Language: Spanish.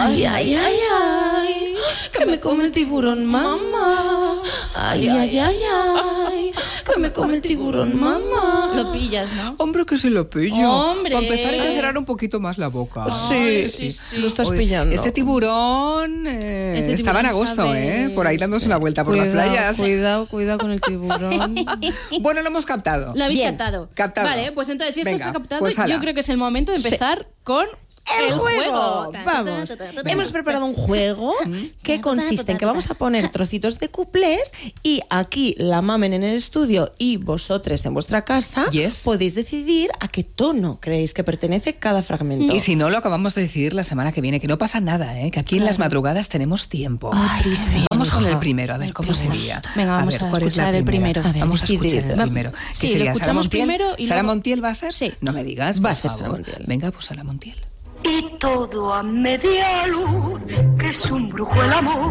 Ay, ay, ay, ay, que me come el tiburón, mamá. Ay, ay, ay, ay, que me come el tiburón, mamá. Lo pillas, ¿no? Hombre, que se lo pillo. Hombre. Para empezar hay que cerrar un poquito más la boca. Sí, lo estás pillando. Este tiburón estaba en agosto, sabe. por ahí dándose una vuelta por las playas. Cuidado con el tiburón. Bueno, lo hemos captado. Lo habéis Bien. captado. Vale, pues entonces si esto Venga, está captado, pues ala. yo creo que es el momento de empezar con ¡El juego! Vamos. Hemos preparado un juego que consiste en que vamos a poner trocitos de cuplés y aquí la mamen en el estudio y vosotros en vuestra casa podéis decidir a qué tono creéis que pertenece cada fragmento. Y si no, lo acabamos de decidir la semana que viene, que no pasa nada, que aquí en las madrugadas tenemos tiempo. Vamos con el primero, a ver cómo sería. Venga, vamos a ¿cuál es la escuchar el primera? primero. Vamos a escuchar el primero. Sí, ¿Qué lo sería? escuchamos ¿Sara Montiel? primero y ¿Sara luego... Montiel va a ser? Sí. No me digas, Va a por ser Sara favor. Montiel. Venga, pues Sara Montiel. Y todo a media luz, que es un brujo el amor.